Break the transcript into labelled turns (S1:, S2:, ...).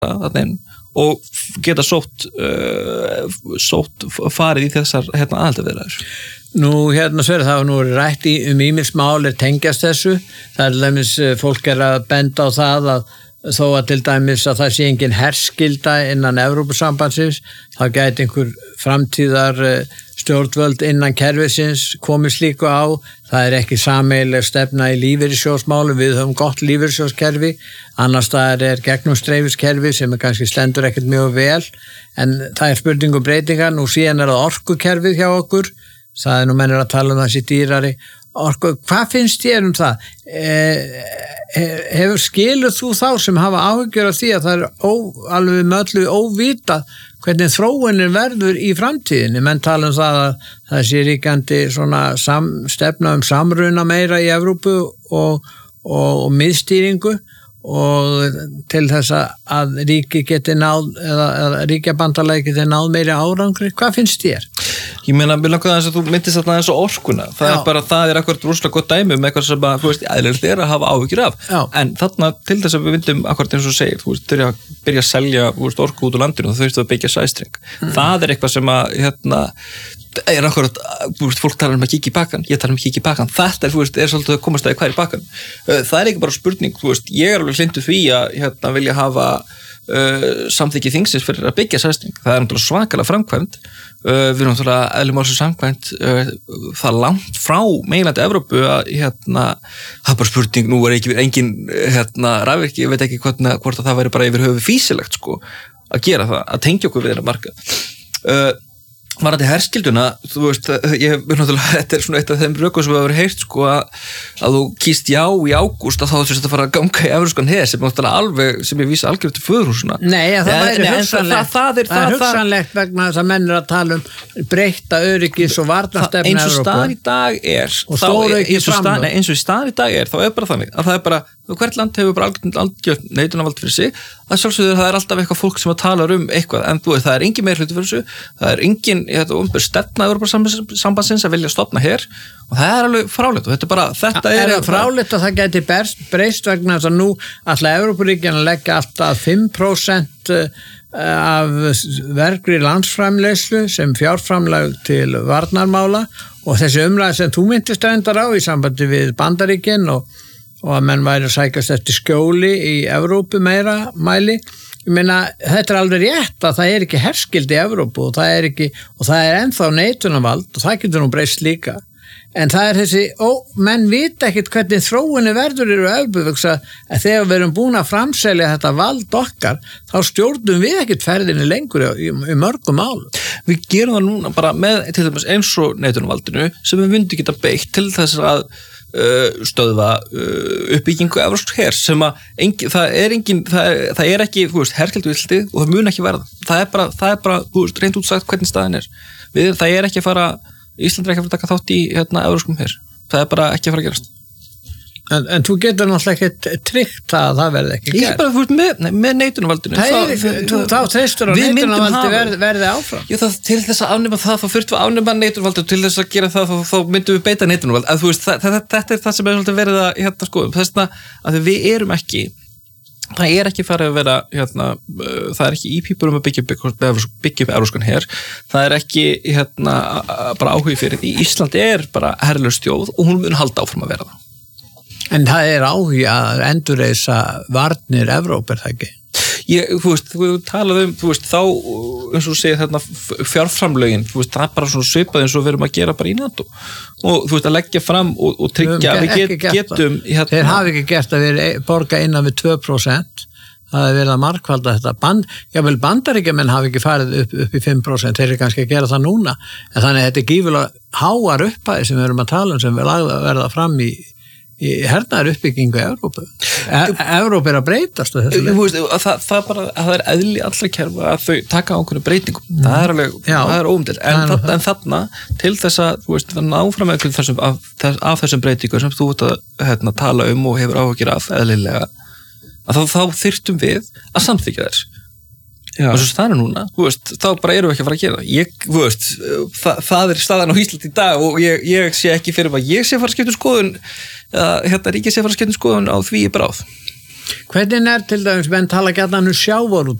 S1: þarna og geta sótt farið í þessar aðildarviðræður.
S2: Nú, Sverrir, það var nú rætt ýmis mál tengjast þessu. Það dæmis, fólk að benda á það að þó að til dæmis að það sé engin herskylda innan Evrópusambandsins, þá gæti einhver framtíðar stjórnvöld innan kerfisins komið slíku á. Það ekki sameiginleg stefna í lífeyrissjóðsmálum, við höfum gott lífeyrissjóðskerfi, annars það gegnumstreifiskerfi sem kannski stendur ekkert mjög vel, en það spurning breytingar. Nú síðan það orkukerfið hjá okkur, það nú mennir að tala þessi dýrari orku. Hvað finnst þér það? Skilur þú þá sem hafa áhyggjur af því að það alveg möllu óvitað hvernig þróunin verður í framtíðinni? Menn tala það að það sé ríkjandi svona stefna samruna meira í Evrópu og miðstýringu og til þess að ríki geti náð eða ríkjabandalagi geti náð meiri árangri. Hvað finnst þér?
S1: Ég meina, mér langar þess að þú myndist þarna eins og orkuna. Það akkurat rosalega gott dæmi eitthvað sem að, eðlilegt að hafa áhyggjur af.
S2: Já.
S1: En þarna til þess að við myndum akkurat eins og segir, byrja að selja orku út úr landinu, þá þurftu að byggja sæstreng. Það eitthvað sem að, akkurat, fólk talar að kíkja í bakkan, ég tala að kíkja í bakkan. Þetta svolítið að komast að hvað í bakkan. Það ekki bara spurning, ég alveg hlindu því að vilja hafa samþykki þingsins fyrir að byggja sæstreng. Það náttúrulega svakalega framkvæmd. Við erum náttúrulega eðli málsins samkvæmt það langt frá meginlandi Evrópu að það bara spurning, nú engin rafvirki, ég veit ekki hvort að það væri bara yfir höfuð fýsilegt að gera það, að tengja okkur við þeirra markað. Varandi herskilduna, þetta svona eitt af þeim rökum sem við hefur heyrt að þú kýst já í ágúst að þá þurfst að fara að ganga í evrópskan her sem ég vísa algjörð til föðurhúsuna.
S2: Nei, það væri hugsanlegt. Það er hugsanlegt vegna þess að menn að tala breytta öryggis og varnarstefnu
S1: eins og staðan í dag eins og staðan í dag þá bara þannig að það bara hvert land hefur bara algjört neitunarvald fyrir sig, að sjálfsögðu það alltaf eitthvað fólk sem að tala eitthvað, en það engin meirhluti fyrir þessu, það engin stefna Evrópusambandsins að vilja stofna her, og það alveg frálegt og þetta er
S2: frálegt að það geti breyst vegna þess að nú alltaf Evrópuríkjan leggja alltaf 5% af vergri landsframleiðslu sem fjárframlag til varnarmála, og þessi umræða sem þú myndist endar á í sambandi við Bandaríkin og að menn væri að sækast eftir skjóli í Evrópu meira mæli. Ég meina, þetta alveg rétt að það ekki herskildi í Evrópu og það ennþá neitunarvald og það getur nú breyst líka. En það þessi, menn vita ekkert hvernig þróunni verður eru Evrópu, að þegar við erum búin að framselja þetta vald okkar, þá stjórnum við ekkert ferðinni lengur í mörgum málum.
S1: Við gerum það núna bara með til dæmis eins og neitunarvaldinu sem við myndum geta beitt til þess að stöðva uppbyggingu evrópsks hers sem að það ekki herskildu og það mun ekki verða. Það er bara reynd útsagt hvernig staðan er. Það ekki að fara, Ísland ekki að fara að taka þátt í evrópskum her. Það bara ekki að fara að gerast.
S2: En þú getur náttúrulega ekki tryggt að það verði ekki gert.
S1: Ég bara með neitunarvaldinu.
S2: Þá treystur að neitunarvaldi verði áfram.
S1: Jú, til þess að afnema það, þá þurftum við að afnema neitunarvaldi og til þess að gera það, þá myndum við beita neitunarvaldi. Þetta það sem svolítið verið að skoðum. Þess að við erum ekki, það ekki farið að vera, það ekki í pípurum að byggja upp evrópskan her. Það ekki bara áhugi fyrir því. Ísland bara herlaus þjóð og hún mun halda áfram að vera það.
S2: En það áhugi að endurreisa varnir Evrópu, það ekki?
S1: Þú talaði þá, eins og segir fjárframlögin, það bara svona svipað eins og við erum að gera bara í NATO. Og að leggja fram og tryggja að við getum...
S2: Þeir hafi ekki gert að við borga innan við 2%. Það verið að markvalda þetta. Bandaríkjamenn hafi ekki farið upp í 5%, þeir kannski að gera það núna. En þannig að þetta gífurlega háar upphæði sem við erum að tala sem við verða fram í hernaðar uppbyggingu í Evrópu. Evrópu að breytast það eðli allra kerfa að þau taka ákveðnu breytingum. Það er óumdeilt. En þarna til þess að ná fram af þessum breytingum sem þú ert að tala og hefur áhyggjur af eðlilega, að þá þyrftum við að samþykkja þess. Og svo staðan núna, þá bara erum við ekki að fara að gera það staðan á Íslandi í dag og ég sé ekki fyrir að ég sé að fara að skipta skoðun ríkið sé að fara að skipta skoðun á því bráð. Hvernig til dæmis, menn tala gætnan sjávarútveg